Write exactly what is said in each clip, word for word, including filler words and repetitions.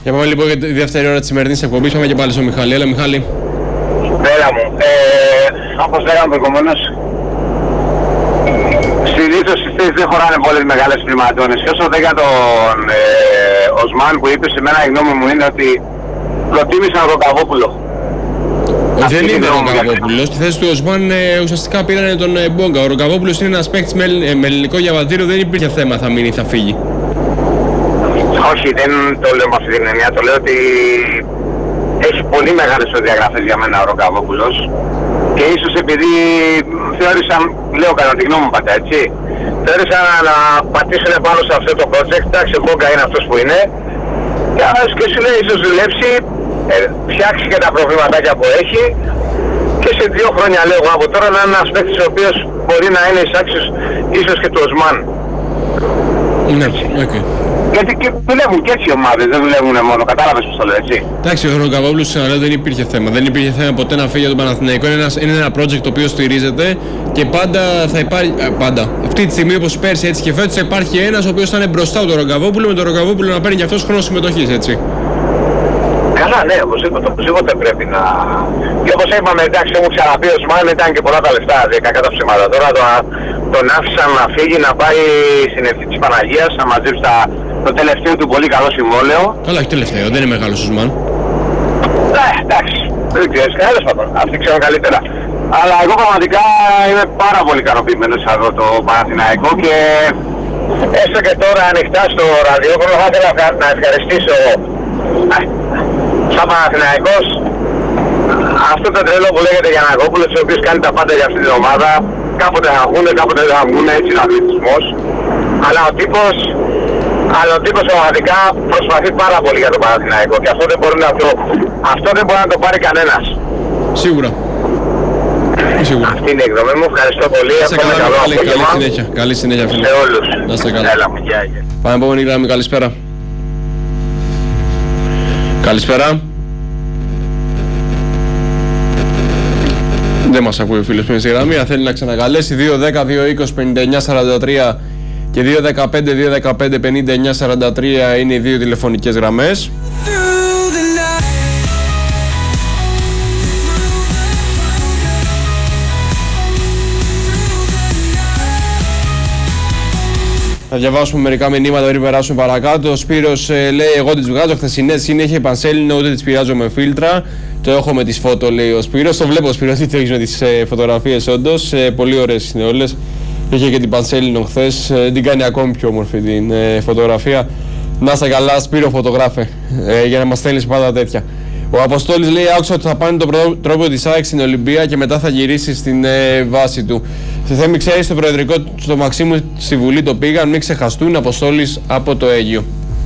Για πάμε λοιπόν για τη δεύτερη ώρα της σημερινής εκπομπής. Πάμε και πάλι στο Μιχάλη. Έλα Μιχάλη. Έλα μου. Ε, όπως λέγαμε προηγουμένως, συνήθως οι θέσεις δεν χωράνε πολλές μεγάλες πρηματώνες. Και όσο δεν για τον ε, Οσμάν που είπε σε μένα, η γνώμη μου είναι ότι προτίμησαν Ροκαβόπουλο. Δεν είναι ο Ροκαβόπουλος. Στη θέση του Οσμάν ε, ουσιαστικά πήραν τον ε, Μπόγκα. Ο Ροκαβόπουλος είναι ένας παίκτης με, ε, με ελληνικό διαβατήριο, δεν υπήρχε θέμα θα μείνει ή θα φύγει. Όχι, δεν το λέω με αυτή την έννοια. Το λέω ότι έχει πολύ μεγάλες προδιαγραφές για μένα ο Ροκαβόπουλος. Και ίσως επειδή θεώρησαν, λέω κατά τη γνώμη μου πάντα έτσι, θεώρησαν να πατήσουν πάνω σε αυτό το project. Εντάξει, ο Μπόγκα είναι αυτός που είναι. Και σου λέει ίσως δουλέψει, ε, φτιάξει και τα προβληματάκια που έχει και σε δύο χρόνια λέω από τώρα να είναι ένας παίκτης ο οποίος μπορεί να είναι εισάξιος ίσως και του Οσμάν. Ναι, οκ. Okay. Γιατί και δουλεύουν και έτσι οι ομάδες, δεν δουλεύουν μόνο, κατάλαβες πως το λέω έτσι. Εντάξει, ο Ροκαβόπουλος ξαναλέω δεν υπήρχε θέμα. Δεν υπήρχε θέμα ποτέ να φύγει από τον Παναθηναϊκό. Είναι, ένας, είναι ένα project το οποίο στηρίζεται και πάντα θα υπάρχει. Πάντα. Αυτή τη στιγμή όπως πέρσι έτσι και φέτος θα υπάρχει ένας ο οποίος θα είναι μπροστά από τον Ροκαβόπουλο, με τον Ροκαβόπουλο να παίρνει και αυτός χρόνο συμμετοχής, έτσι. Καλά, ναι, οπωσδήποτε, οπωσδήποτε πρέπει να. Και όπως είπαμε, εντάξει, μου ξαναπεί ο Οσμάν ήταν και πολλά τα λεφτά, δηλαδή κακά τα ψέματα. Τώρα το, τον άφησαν να φύγει, να πάει στην ευθύ της Παναγίας, να μαζέψει τα, το τελευταίο του πολύ καλό συμβόλαιο. Καλά, όχι τελευταίο, δεν είναι μεγάλος ο Οσμάν. Ναι, εντάξει, δεν ξέρεις, κανένας πάντων, αυτοί ξέρουν καλύτερα. Αλλά εγώ πραγματικά είμαι πάρα πολύ ικανοποιημένος εδώ το Παναθηναϊκό και έστω και τώρα ανοιχτά στο ραδιόφωνο θα ήθελα να ευχαριστήσω σαν Παναθηναϊκός αυτό το τρελό που λέγεται Γιαννακόπουλος, ο οποίος κάνει τα πάντα για αυτή την ομάδα. Κάποτε θα βγουν, κάποτε δεν θα βγουν, έτσι είναι ο αθλητισμός. Αλλά ο τύπος, αλλά ο τύπος πραγματικά προσπαθεί πάρα πολύ για τον Παναθηναϊκό και αυτό δεν μπορεί να το, αυτό δεν μπορεί να το πάρει κανένας. Σίγουρα. Σίγουρα. Αυτή είναι η εκδομή μου, ευχαριστώ πολύ. Να είστε καλά, καλό καλή, καλή συνέχεια. Καλή συνέχεια φίλε. Σε όλους. Να είστε καλά. Έλα, γεια, γεια. Πάμε επόμενη γραμμή, καλησπέρα. Καλησπέρα. Δεν μας ακούει ο φίλος που είναι στη γραμμή. Αν θέλει να ξανακαλέσει δύο δέκα δύο είκοσι πενήντα εννιά σαράντα τρία και δύο δεκαπέντε δύο δεκαπέντε πενήντα εννιά σαράντα τρία είναι οι δύο τηλεφωνικές γραμμές. Θα διαβάσουμε μερικά μηνύματα πριν περάσουμε παρακάτω. Ο Σπύρος ε, λέει: εγώ τις βγάζω χθεσινές, συνέχεια πανσέλινο, ούτε τις πειράζω με φίλτρα. Το έχω με τις φώτο, λέει ο Σπύρος. Το βλέπω, Σπύρο, τι το έχεις με τις ε, φωτογραφίες, όντως. Ε, πολύ ωραίες είναι όλες. Είχε και την πανσέλινο χθες. Ε, την κάνει ακόμη πιο όμορφη την ε, φωτογραφία. Να είστε καλά, Σπύρο, φωτογράφε. Ε, για να μας στέλνεις πάντα τέτοια. Ο Αποστόλης λέει: άκουσα ότι θα πάνε τον τρόπο της ΑΕΚ στην Ολυμπία και μετά θα γυρίσει στην ε, βάση του. Σε Θέμη, ξέρεις, στο προεδρικό στο Μαξίμου στη Βουλή το πήγαν, μην ξεχαστούν. Αποστόλης από το Αίγυο.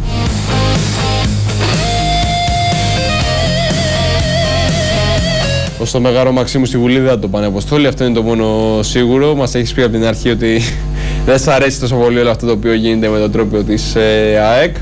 Ως το Μεγάρο Μαξίμου στη Βουλή δεν θα το πάνε, Αποστόλη, αυτό είναι το μόνο σίγουρο. Μας έχεις πει από την αρχή ότι δεν σ' αρέσει τόσο πολύ όλο αυτό το οποίο γίνεται με τον τρόπο της ε, ΑΕΚ.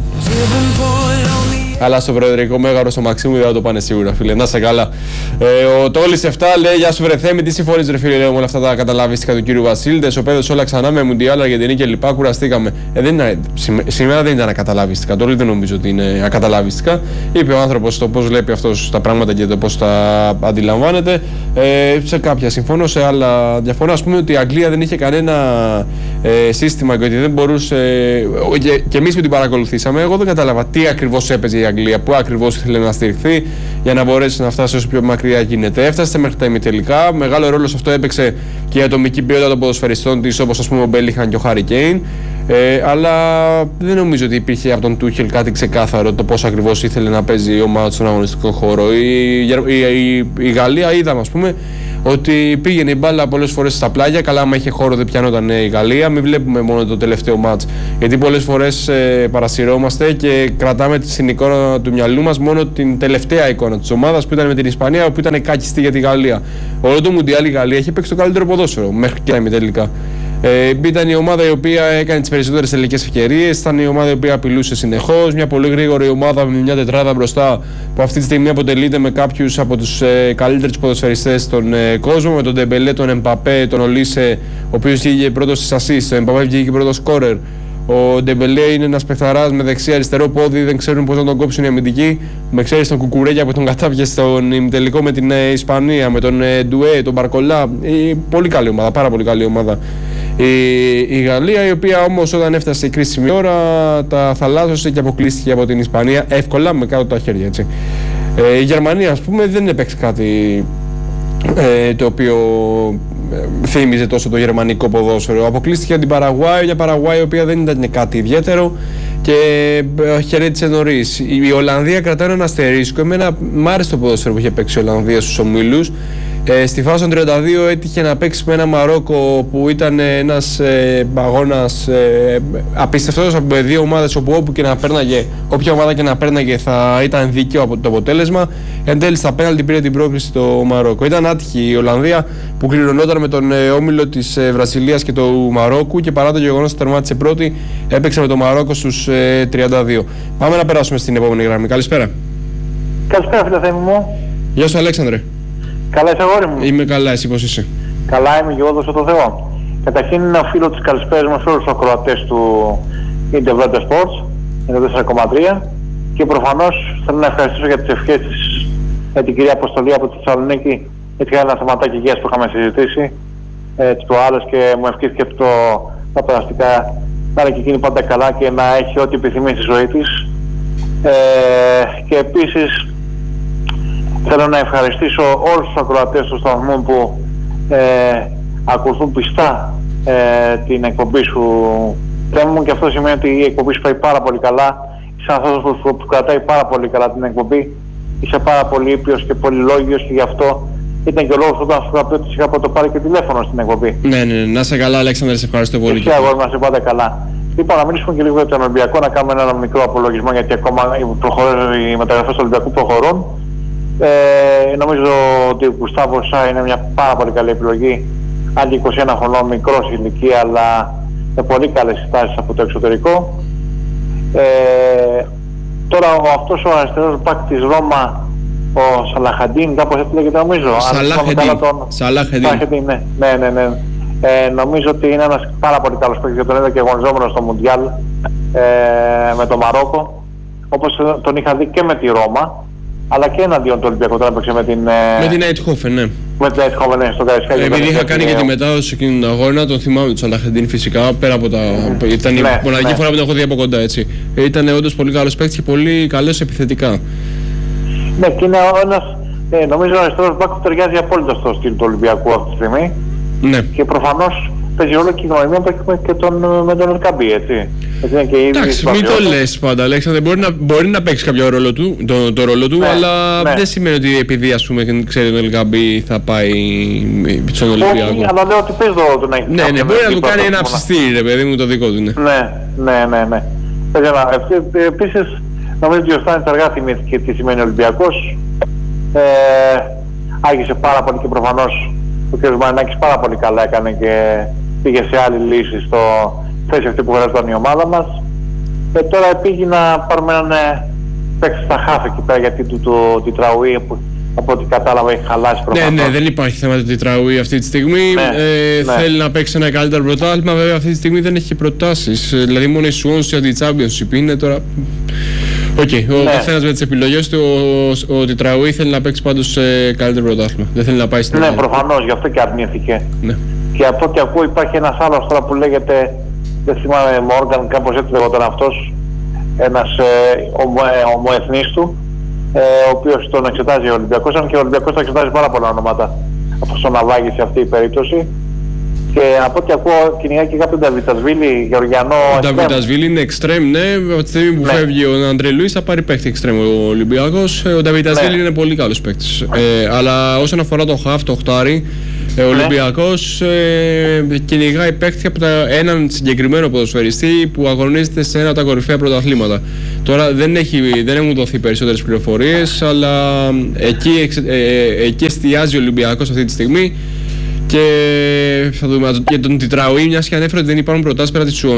Αλλά στο προεδρικό Μέγαρο στο Μαξίμου δεν θα το πάνε σίγουρα, φίλε. Να σε καλά. Ε, ο Τόλης επτά λέει: γεια σου, βρε Θέμη, τι συμφωνείς, ρε φίλε, με όλα αυτά τα καταλαβίστικα του κύριου Βασίλη. Ισοπαίδες όλα ξανά με Μουντιάλ, Αργεντινή και λοιπά. Κουραστήκαμε. Ε, δεν είναι, σήμερα δεν ήταν ακαταλαβίστικα. Τώρα δεν νομίζω ότι είναι ακαταλαβίστικα. Είπε ο άνθρωπος το πώς βλέπει αυτός τα πράγματα και το πώς τα αντιλαμβάνεται. Ε, σε κάποια συμφωνώ, σε άλλα διαφωνώ. Ας πούμε ότι η Αγγλία δεν είχε κανένα ε, σύστημα και ότι δεν μπορούσε. Ε, και, και εμείς που την παρακολουθήσαμε, εγώ δεν κατάλαβα τι ακριβώς έπαιζε η Αγγλία, πού ακριβώς ήθελε να στηριχθεί για να μπορέσει να φτάσει όσο πιο μακριά γίνεται. Έφτασε μέχρι τα ημιτελικά. Μεγάλο ρόλο σε αυτό έπαιξε και η ατομική ποιότητα των ποδοσφαιριστών της, όπως ας πούμε ο Μπέλιχαν και ο Χάρι Κέιν. Ε, αλλά δεν νομίζω ότι υπήρχε από τον Τούχελ κάτι ξεκάθαρο το πώς ακριβώς ήθελε να παίζει η ομάδα στον αγωνιστικό χώρο. Η, η, η, η Γαλλία είδαμε, ας πούμε, ότι πήγαινε η μπάλα πολλές φορές στα πλάγια. Καλά, άμα είχε χώρο δεν πιανόταν η Γαλλία. Μην βλέπουμε μόνο το τελευταίο μάτς. Γιατί πολλές φορές ε, παρασυρώμαστε και κρατάμε στην εικόνα του μυαλού μας μόνο την τελευταία εικόνα της ομάδας που ήταν με την Ισπανία, που ήταν κάκιστη για τη Γαλλία. Όλο το Μουντιάλ η Γαλλία έχει παίξει το καλύτερο ποδόσφαιρο μέχρι και τελικά. Ε, ήταν η ομάδα η οποία έκανε τις περισσότερες τελικές ευκαιρίες, ήταν η ομάδα η οποία απειλούσε συνεχώς, μια πολύ γρήγορη ομάδα με μια τετράδα μπροστά που αυτή τη στιγμή αποτελείται με κάποιους από τους ε, καλύτερους ποδοσφαιριστές στον ε, κόσμο, με τον Ντεμπελέ, τον Εμπαπέ, τον Ολίσε, ο οποίος βγήκε πρώτος στις ασίστ, τον Εμπαπέ βγήκε πρώτος σκόρερ, Ο Ντεμπελέ είναι ένας παιχταράς με δεξί-αριστερό πόδι, δεν ξέρουν πώς να τον κόψουν οι αμυντικοί. Με εξαίρεση τον Κουκουρέγια που τον κατάπιασε στον ημιτελικό με την Ισπανία, με τον Ντουέ, τον Μπαρκολά. Η πολύ καλή ομάδα, πάρα πολύ καλή ομάδα. Η, η Γαλλία, η οποία όμως όταν έφτασε η κρίσιμη ώρα, τα θαλάσσωσε και αποκλείστηκε από την Ισπανία εύκολα με κάτω τα χέρια. Έτσι. Ε, η Γερμανία, ας πούμε, δεν έπαιξε κάτι ε, το οποίο θύμιζε τόσο το γερμανικό ποδόσφαιρο. Αποκλείστηκε την Παραγουάη, μια Παραγουάη η οποία δεν ήταν κάτι ιδιαίτερο και χαιρέτησε νωρίς. Η Ολλανδία κρατάει έναν αστερίσκο. Εμένα μ' άρεσε το ποδόσφαιρο που είχε παίξει η Ολλανδία στους ομίλους. Ε, στη φάση των τριάντα δύο έτυχε να παίξει με ένα Μαρόκο που ήταν ένας ε, αγώνας ε, απίστευτος από δύο ομάδες όπου όπου και να πέρναγε, όποια ομάδα και να πέρναγε θα ήταν δίκαιο από το αποτέλεσμα. Εν τέλει στα πέναλτι πήρε την πρόκριση το Μαρόκο. Ήταν άτυχη η Ολλανδία που κληρονόταν με τον ε, όμιλο της ε, Βραζιλίας και του Μαρόκου και παρά το γεγονός ότι τερμάτισε πρώτη, έπαιξε με το Μαρόκο στους ε, τριάντα δύο. Πάμε να περάσουμε στην επόμενη γραμμή. Καλησπέρα. Καλησπέρα, φίλε Θέμη μου. Γεια σου, Αλέξανδρε. Καλά είσαι, αγόρι μου? Είμαι καλά, εσύ πώς είσαι? Καλά είμαι και εγώ, δώσω το Θεό. Καταρχήν να οφείλω τις καλησπέρες μας σε όλους τους ακροατές του Intervente Sports, είναι το τέσσερα κόμμα τρία, και προφανώς θέλω να ευχαριστήσω για τις ευχές της για την κυρία Αποστολή από τη Θεσσαλονίκη, γιατί είχα ένα θεματάκι υγείας που είχαμε συζητήσει, ε, τις προάλλες, και μου ευχήθηκε το, τα περαστικά να είναι και εκείνη πάντα καλά και να έχει ό,τι επιθυμεί στη ζωή της. Ε, και επίσης θέλω να ευχαριστήσω όλους τους ακροατές του σταθμού που ε, ακολουθούν πιστά ε, την εκπομπή σου, θέμα μου, και αυτό σημαίνει ότι η εκπομπή σου πάει πάρα πολύ καλά. Είσαι ένας άνθρωπος που, που κρατάει πάρα πολύ καλά την εκπομπή. Είσαι πάρα πολύ ήπιος και πολύ λόγιος, και γι' αυτό ήταν και ο λόγος όταν σου είχα πει ότι είχα πρωτοπάρει και τηλέφωνο στην εκπομπή. Ναι, ναι, να είσαι καλά, Αλέξανδρε, σε ευχαριστώ πολύ. Και εσύ, αγόρι μας, πάντα καλά. Λοιπόν, να μιλήσουμε και λίγο για τον Ολυμπιακό, να κάνουμε ένα μικρό απολογισμό, γιατί ακόμα οι μεταγραφές του Ολυμπιακού προχωρούν. Ε, νομίζω ότι ο Γκουστάβο Σά είναι μια πάρα πολύ καλή επιλογή. Αν και είκοσι ένα χρονών, μικρός ηλικία, αλλά με πολύ καλές συστάσεις από το εξωτερικό. Ε, τώρα ο, αυτός ο αριστερός μπακ της Ρώμα, ο Σαλαχαντίν, κάπως έτσι λέγεται νομίζω. Σαλαχαντίν. Ναι, ναι, ναι, ναι. Ε, νομίζω ότι είναι ένας πάρα πολύ καλός παίκτης, για τον είδα και αγωνιζόμενο στο Μουντιάλ ε, με το Μαρόκο, όπως τον είχα δει και με τη Ρώμα, αλλά και εναντίον του Ολυμπιακού όταν έπαιξε με την... Με την Αιτχόφεν, ναι. Με την Αιτχόφεν, ναι, στο Καραϊσκάκι. Ε, επειδή είχα κάνει και τη μετάδοση εκείνη τον αγώνα, τον θυμάμαι του Σαλαχαντίν φυσικά, πέρα από τα... Mm. Ήταν ναι, η μοναδική ναι. φορά που τον έχω δει από κοντά, έτσι. Ήταν όντως πολύ καλός παίκτης και πολύ καλός επιθετικά. Ναι, και είναι ένας, ε, νομίζω, ο αριστερός μπακ που ταιριάζει απόλυτα στο στυλ του Ολυμπιακού αυτή τη στιγμή. Ναι. Και προφανώς παίζει ρόλο και η γνωριμία που έχουμε και τον, με τον Ελκαμπή, έτσι. Εντάξει, μην το λες πάντα, Αλέξανδρε. Μπορεί να, μπορεί να παίξει κάποιο ρόλο του, το, το ρόλο του, ναι, αλλά ναι. δεν σημαίνει ότι επειδή, ας πούμε, ξέρει τον Ελκαμπή θα πάει στον Ολυμπιακό. Όχι, αλλά λέω ότι παίζει το ρόλο του να έχει. Ναι, ναι, μπορεί να του κάνει ένα ψιστήρι, ρε παιδί μου, το δικό του. Ναι, ναι, ναι, ναι. Επίσης, νομίζω ότι ο Στάνης αργά θυμήθηκε τι σημαίνει Ολυμπιακός. Άγγισε πάρα πολύ και προφανώς ο κ. Μαρινάκης πάρα πολύ καλά έκανε και πήγε σε άλλη λύση στο θέση αυτή που χρειαζόταν η ομάδα μας. Και τώρα πήγε να πάρουμε έναν παίκτη στα χάφη εκεί πέρα, γιατί του το Τιτραουή, από ό,τι κατάλαβα, έχει χαλάσει προφανώς. Ναι, ναι, δεν υπάρχει θέμα του Τιτραουή αυτή τη στιγμή. Ναι, ε, ναι. Θέλει να παίξει ένα καλύτερο πρωτάθλημα, βέβαια αυτή τη στιγμή δεν έχει προτάσεις. Δηλαδή μόνο η Swansea για τη Championship είναι τώρα. Οκ, okay, ο ναι. καθένας με τις επιλογές του. Ο, ο Τιτραουή θέλει να παίξει πάντως σε καλύτερο πρωτάθλημα. Δεν θέλει να πάει στην. Ναι, προφανώς, γι' αυτό και αρνήθηκε. Ναι. Και από ό,τι ακούω υπάρχει ένας άλλος τώρα που λέγεται, δεν θυμάμαι, Μόργαν, κάπως έτσι λέγονταν αυτός, ένας ε, ομο, ε, ομοεθνής του, ε, ο οποίος τον εξετάζει ο Ολυμπιακός, αν και ο Ολυμπιακός τον εξετάζει πάρα πολλά ονόματα από στο Ναυάγη σε αυτή η περίπτωση. Και από ό,τι ακούω κυνηγάει και κάποιον Νταβιτασβίλη, Γεωργιανό. Ο Νταβιτασβίλη είναι εξτρέμ, ναι. Από τη στιγμή που ναι. φεύγει ο Αντρέ Λουίς θα πάρει παίκτη εξτρέμ ο Ολυμπιακός. Ο Νταβιτασβίλη ναι. είναι πολύ καλός παίκτης. Ε, αλλά όσον αφορά το χαφ, το οχτάρι, ο Ολυμπιακός ε, κυνηγάει παίκτη από τα, έναν συγκεκριμένο ποδοσφαιριστή που αγωνίζεται σε ένα από τα κορυφαία πρωταθλήματα. Τώρα δεν, έχει, δεν έχουν δοθεί περισσότερες πληροφορίες, αλλά εκεί, ε, εκεί εστιάζει ο Ολυμπιακός αυτή τη στιγμή. Και θα δούμε και τον Τιτραουή, μιας και ανέφερε ότι δεν υπάρχουν προτάσεις πέρα της Swansea.